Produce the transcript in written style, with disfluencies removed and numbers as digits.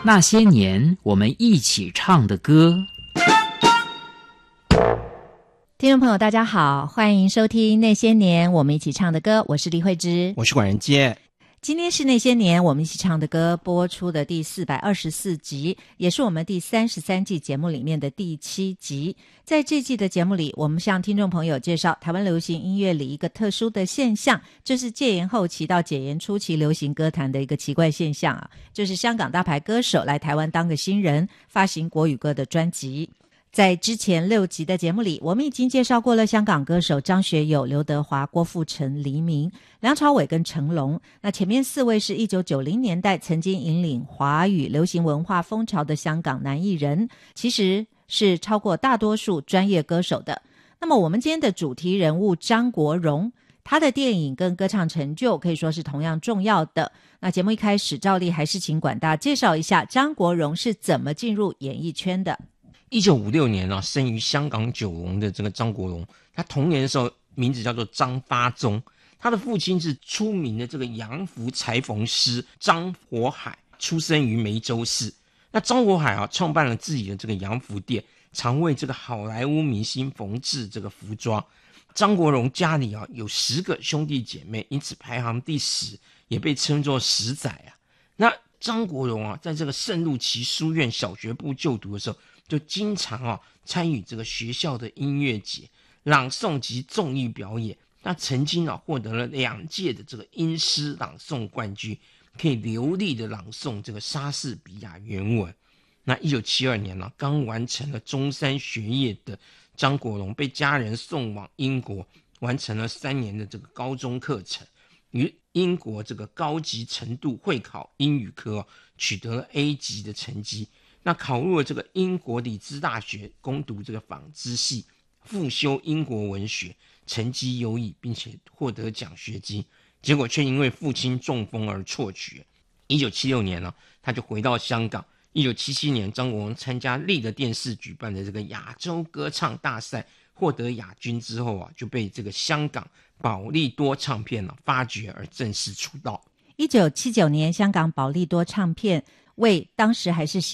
那些年我们一起唱的歌。 听众朋友大家好，欢迎收听那些年我们一起唱的歌，我是李慧芝， 我是管仁杰。 今天是那些年我们一起唱的歌播出的第424集，也是我们第33季节目里面的第7集。在这季的节目里，我们向听众朋友介绍台湾流行音乐里一个特殊的现象，就是戒严后期到解严初期流行歌坛的一个奇怪现象啊，就是香港大牌歌手来台湾当个新人，发行国语歌的专辑。在之前6集的节目里，我们已经介绍过了香港歌手张学友、刘德华、郭富城、黎明、梁朝伟跟成龙。那前面4位是1990年代曾经引领华语流行文化风潮的香港男艺人，其实是超过大多数专业歌手的。那么我们今天的主题人物张国荣，他的电影跟歌唱成就可以说是同样重要的。那节目一开始照例还是请管大介绍一下张国荣是怎么进入演艺圈的。 1956年生于香港九龙的这个张国荣，他童年的时候名字叫做张发宗，他的父亲是出名的这个洋服裁缝师张火海，出生于梅州市。那张火海创办了自己的这个洋服店，常为这个好莱坞明星缝制这个服装。张国荣家里有10个兄弟姐妹，因此排行第10，也被称作10仔啊。那张国荣在这个圣路奇书院小学部就读的时候，就经常参与这个学校的音乐节、朗诵及综艺表演。那曾经获得了2届的这个英诗朗诵冠军，可以流利的朗诵这个莎士比亚原文。那1972年刚完成了中山学业的张国荣，被家人送往英国，完成了3年的这个高中课程，于英国这个高级程度会考英语科取得了 A 级的成绩。那考入了这个英国里兹大学攻读这个纺织系，复修英国文学，成绩优异，并且获得奖学金。结果却因为父亲中风而辍学。1976年他就回到香港。1977年，张国荣参加立德电视举办的这个亚洲歌唱大赛，获得亚军之后就被这个香港宝丽多唱片发掘而正式出道。 1979年，香港宝丽多唱片为当时还是